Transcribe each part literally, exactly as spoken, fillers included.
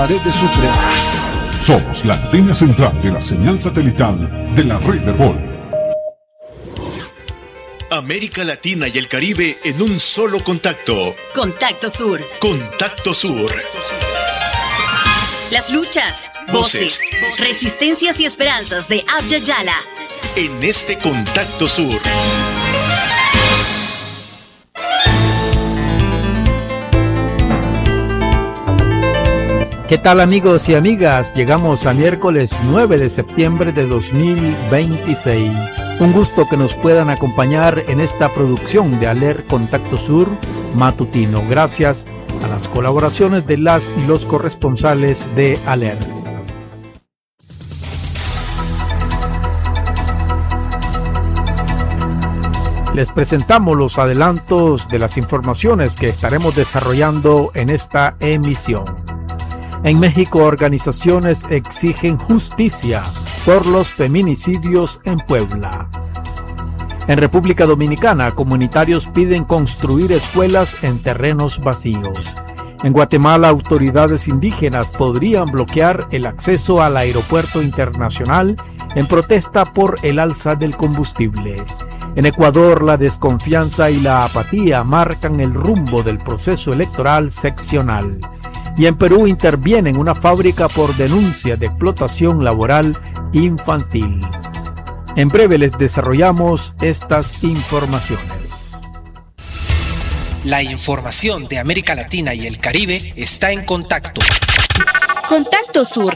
más desde Sucre. Somos la antena central de la señal satelital de la red Herbol. América Latina y el Caribe en un solo contacto. Contacto Sur. Contacto Sur. Las luchas, voces, voces, resistencias y esperanzas de Abya Yala. En este Contacto Sur. ¿Qué tal, amigos y amigas? Llegamos a miércoles nueve de septiembre de dos mil veintiséis. Un gusto que nos puedan acompañar en esta producción de Aler Contacto Sur matutino. Gracias a las colaboraciones de las y los corresponsales de Aler. Les presentamos los adelantos de las informaciones que estaremos desarrollando en esta emisión. En México, organizaciones exigen justicia por los feminicidios en Puebla. En República Dominicana, comunitarios piden construir escuelas en terrenos vacíos. En Guatemala, autoridades indígenas podrían bloquear el acceso al aeropuerto internacional en protesta por el alza del combustible. En Ecuador, la desconfianza y la apatía marcan el rumbo del proceso electoral seccional. Y en Perú interviene una fábrica por denuncia de explotación laboral infantil. En breve les desarrollamos estas informaciones. La información de América Latina y el Caribe está en contacto. Contacto Sur.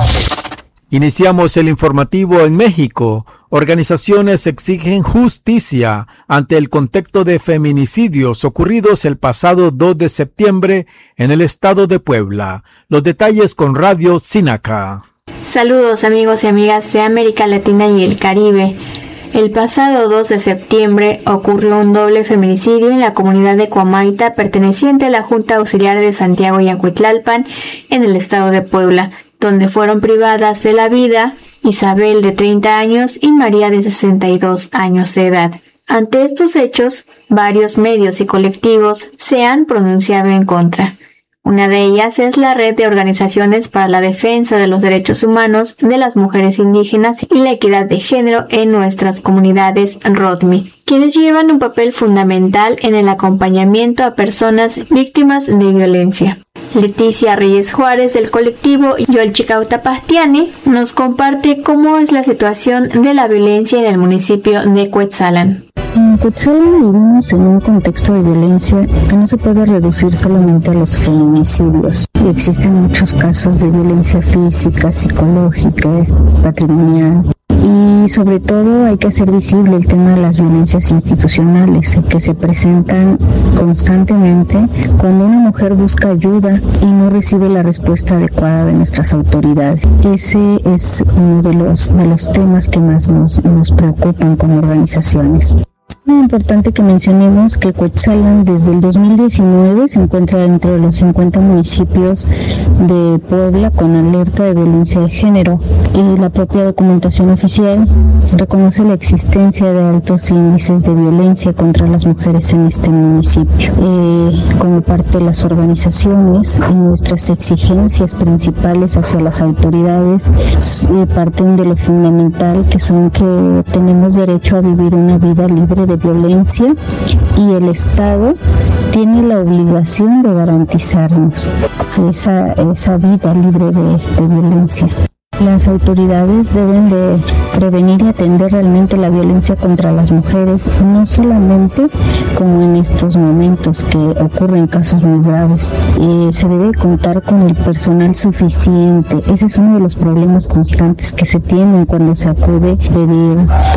Iniciamos el informativo en México. Organizaciones exigen justicia ante el contexto de feminicidios ocurridos el pasado dos de septiembre en el estado de Puebla. Los detalles con Radio Sinaca. Saludos, amigos y amigas de América Latina y el Caribe. El pasado dos de septiembre ocurrió un doble feminicidio en la comunidad de Coamaita, perteneciente a la Junta Auxiliar de Santiago y Acuitlalpan, en el estado de Puebla, donde fueron privadas de la vida Isabel, de treinta años, y María, de sesenta y dos años de edad. Ante estos hechos, varios medios y colectivos se han pronunciado en contra. Una de ellas es la Red de Organizaciones para la Defensa de los Derechos Humanos de las Mujeres Indígenas y la Equidad de Género en nuestras comunidades, RODMI, quienes llevan un papel fundamental en el acompañamiento a personas víctimas de violencia. Leticia Reyes Juárez, del colectivo Yolchicauta Pastiani, nos comparte cómo es la situación de la violencia en el municipio de Cuetzalan. En Cuetzalan vivimos en un contexto de violencia que no se puede reducir solamente a los feminicidios. Y existen muchos casos de violencia física, psicológica, patrimonial. Y sobre todo hay que hacer visible el tema de las violencias institucionales que se presentan constantemente cuando una mujer busca ayuda y no recibe la respuesta adecuada de nuestras autoridades. Ese es uno de los, de los temas que más nos, nos preocupan como organizaciones. Es muy importante que mencionemos que Cuetzalan desde el dos mil diecinueve se encuentra dentro de los cincuenta municipios de Puebla con alerta de violencia de género, y la propia documentación oficial reconoce la existencia de altos índices de violencia contra las mujeres en este municipio. Eh, como parte de las organizaciones, nuestras exigencias principales hacia las autoridades eh, parten de lo fundamental, que son que tenemos derecho a vivir una vida libre de violencia, y el Estado tiene la obligación de garantizarnos esa, esa vida libre de, de violencia. Las autoridades deben de prevenir y atender realmente la violencia contra las mujeres, no solamente como en estos momentos que ocurren casos muy graves. Eh, se debe contar con el personal suficiente. Ese es uno de los problemas constantes que se tienen cuando se acude a pedir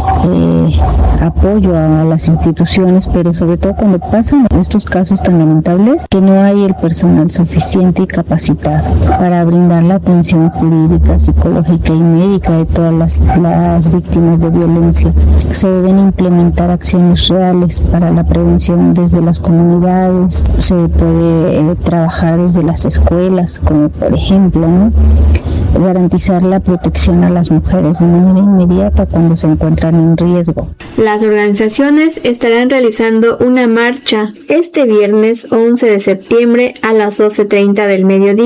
eh, apoyo a las instituciones, pero sobre todo cuando pasan estos casos tan lamentables, que no hay el personal suficiente y capacitado para brindar la atención jurídica, psicológica y médica de todas las, las víctimas de violencia. Se deben implementar acciones reales para la prevención desde las comunidades. Se puede eh, trabajar desde las escuelas, como por ejemplo, ¿no? garantizar la protección a las mujeres de manera inmediata cuando se encuentran en riesgo. Las organizaciones estarán realizando una marcha este viernes once de septiembre a las doce treinta del mediodía